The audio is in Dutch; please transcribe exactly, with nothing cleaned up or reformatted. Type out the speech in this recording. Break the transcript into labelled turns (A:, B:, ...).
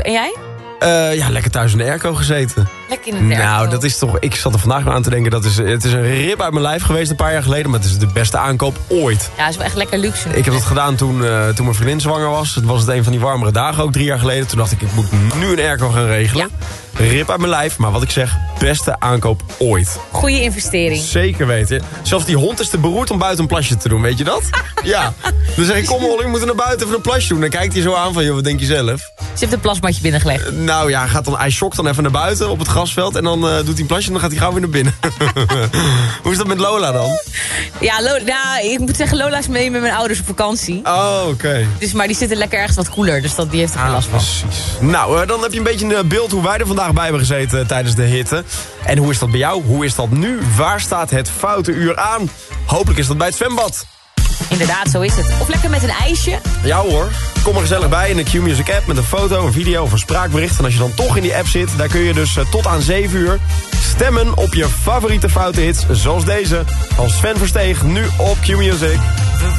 A: En jij?
B: Uh, ja, lekker thuis in de airco gezeten.
A: Lekker in de airco.
B: Nou, dat is toch... Ik zat er vandaag aan te denken. Dat is, het is een rip uit mijn lijf geweest een paar jaar geleden. Maar het is de beste aankoop ooit.
A: Ja, het is wel echt lekker luxe.
B: Ik heb dat gedaan toen, uh, toen mijn vriendin zwanger was. Het was het een van die warmere dagen, ook drie jaar geleden. Toen dacht ik, ik moet nu een airco gaan regelen. Ja. Rip uit mijn lijf, maar wat ik zeg, beste aankoop ooit.
A: Goeie investering.
B: Zeker weten. Zelfs die hond is te beroerd om buiten een plasje te doen, weet je dat? Ja. Dan zeg ik, kom Holly, we moeten naar buiten even een plasje doen. Dan kijkt hij zo aan van, joh, wat denk je zelf?
A: Ze heeft een plasmatje binnengelegd. Uh,
B: nou ja, gaat dan, hij shokt dan even naar buiten op het grasveld. En dan uh, doet hij een plasje en dan gaat hij gauw weer naar binnen. Hoe is dat met Lola dan?
A: Ja, Lola, nou, ik moet zeggen, Lola is mee met mijn ouders op vakantie.
B: Oh, oké. Okay.
A: Dus, maar die zitten lekker ergens wat koeler, dus dat, die heeft er geen
B: ah,
A: last van.
B: Precies. Nou, uh, dan heb je een beetje een beeld hoe wij er vandaag bij hebben gezeten uh, tijdens de hitte. En hoe is dat bij jou? Hoe is dat nu? Waar staat het foute uur aan? Hopelijk is dat bij het zwembad.
A: Inderdaad, zo is het. Of lekker met een ijsje.
B: Ja hoor. Kom er gezellig bij in de Q-Music app met een foto, een video of een spraakbericht. En als je dan toch in die app zit, daar kun je dus uh, tot aan zeven uur stemmen op je favoriete foute hits. Zoals deze van Sven Versteeg, nu op Q-Music.